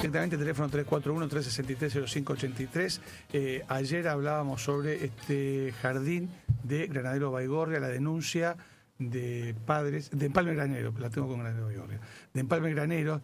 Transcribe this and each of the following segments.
directamente, teléfono 341-363-0583. Ayer hablábamos sobre este jardín de Granadero Baigorria, la denuncia de padres, de Empalme Granero, la tengo con Granadero Baigorria, de Empalme Granero.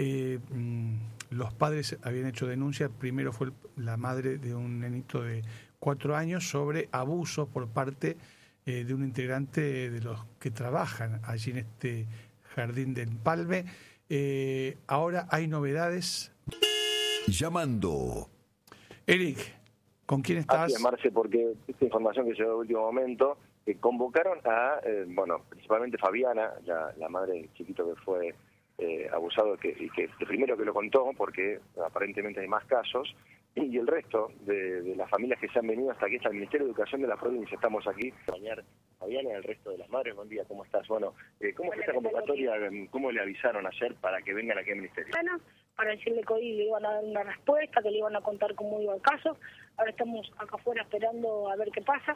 Los padres habían hecho denuncia, primero fue la madre de un nenito de 4 años sobre abusos por parte de un integrante de los que trabajan allí en este jardín de Empalme. Ahora hay novedades. Llamando. Eric, ¿con quién estás? Así es, Marce, porque esta información que llegó de último momento, convocaron a, principalmente Fabiana, la madre del chiquito que fue abusado, y que primero que lo contó, porque aparentemente hay más casos, y el resto de las familias que se han venido hasta aquí, hasta el Ministerio de Educación de la provincia. Estamos aquí a acompañar a Fabiana y al resto de las madres. Buen día, ¿cómo estás? Bueno, ¿cómo fue esta convocatoria? ¿Cómo le avisaron ayer para que vengan aquí al Ministerio? Bueno, para decirle que hoy le iban a dar una respuesta, que le iban a contar cómo iba el caso. Ahora estamos acá afuera esperando a ver qué pasa.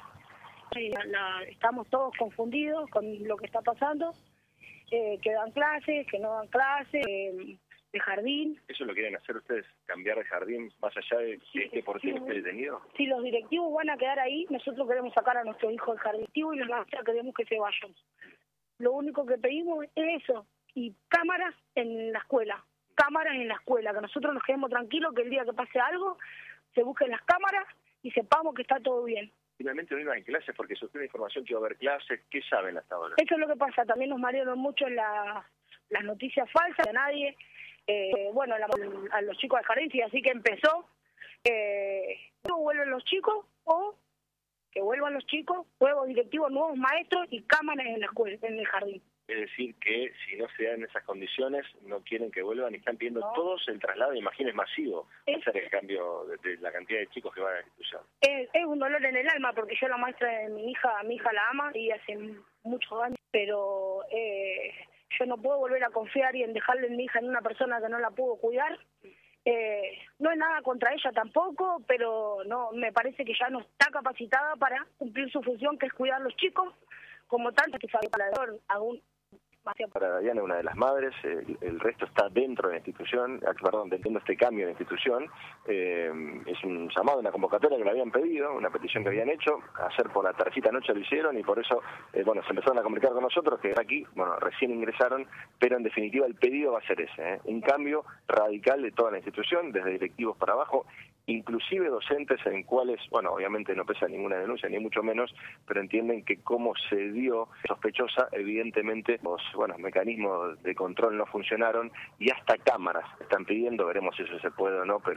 Estamos todos confundidos con lo que está pasando, que dan clases, que no dan clases, de jardín. ¿Eso lo quieren hacer ustedes, cambiar de jardín más allá de que este por qué esté detenido? Si los directivos van a quedar ahí, nosotros queremos sacar a nuestro hijo del jardín y los maestros queremos que se vayan. Lo único que pedimos es eso, y cámaras en la escuela, que nosotros nos quedemos tranquilos, que el día que pase algo, se busquen las cámaras y sepamos que está todo bien. Finalmente no iban en clases porque se obtiene información que iba a haber clases. ¿Qué saben hasta ahora? Eso es lo que pasa. También nos marearon mucho las noticias falsas de nadie. A los chicos del jardín, sí, así que empezó. No vuelven los chicos o que vuelvan los chicos, nuevos directivos, nuevos maestros y cámaras en la escuela, en el jardín. Es decir, que si no se dan esas condiciones, no quieren que vuelvan y están pidiendo todos el traslado, imagínense, masivo, hacer el cambio de la cantidad de chicos que van a la institución. Es un dolor en el alma, porque yo la maestra de mi hija la ama y hace muchos años, pero yo no puedo volver a confiar y en dejarle en mi hija en una persona que no la pudo cuidar. No es nada contra ella tampoco, pero no, me parece que ya no está capacitada para cumplir su función, que es cuidar a los chicos, como tanto que para Diana, una de las madres, el resto está dentro de la institución, dentro de este cambio de institución. Es un llamado, una convocatoria que le habían pedido, una petición que habían hecho, ayer por la tardecita noche lo hicieron y por eso, se empezaron a comunicar con nosotros, que aquí, recién ingresaron, pero en definitiva el pedido va a ser ese, un cambio radical de toda la institución, desde directivos para abajo, inclusive docentes en cuales, obviamente no pesa ninguna denuncia, ni mucho menos, pero entienden que como se dio sospechosa, evidentemente los mecanismos de control no funcionaron y hasta cámaras están pidiendo, veremos si eso se puede o no, pero